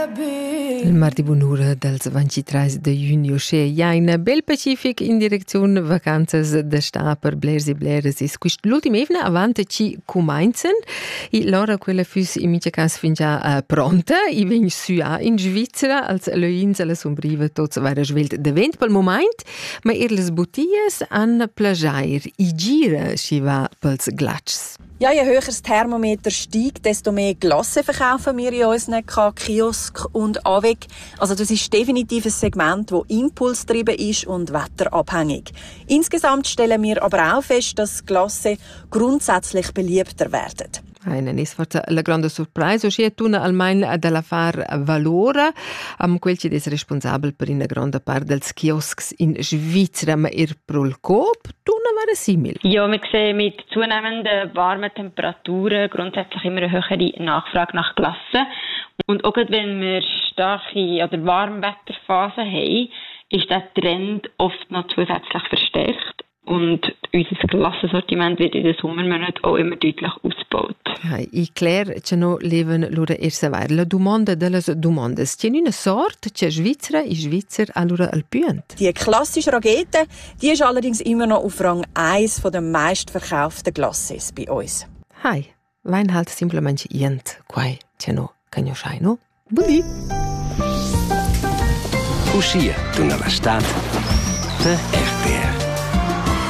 Il mardi bunura dels 23 de junio c'è in bel Pacific in direzione vacanzas d'estate per blers e bleres. Is quist l'ultima evna avanti ci comincian. E l'ora quella fus in mica cas fin già pronta. I vegn sua in Svizzera als leins alla sombriva tots vaira svelt de vent pel moment, ma les bottiglies an plagiair. I gira si va pels glatschs. Ja, je höher das Thermometer steigt, desto mehr Glasse verkaufen wir in unseren Kiosk und Avec. Also das ist definitiv ein Segment, das impulsgetrieben ist und wetterabhängig. Insgesamt stellen wir aber auch fest, dass Glasse grundsätzlich beliebter werden. Eine ist forza la grande surprise, ossia tuna almain dalla far valora am quel ci des responsabel per una grande part dels kiosks in Svizzera, ma prol Coop tuna war simil. Ja, wir sehen mit zunehmenden warmen Temperaturen grundsätzlich immer eine höhere Nachfrage nach Glasse. Und auch wenn wir starke oder Warmwetterphasen haben, ist der Trend oft noch zusätzlich verstärkt. Und unser Glassensortiment wird in den Sommermonaten auch immer deutlich ausgebaut. I Claire c'è no leven lura savoir la domanda delles domandas. C'è una sorte c'è Svizzera i Svizzer allura al punt. Die klassische Ragete, die ist allerdings immer noch auf Rang 1 der meistverkauften Glaces bei uns. Hai, Wein halt simplemente ient quai c'è no cagnoschai no. Buondì. Uscia, tu nella stat.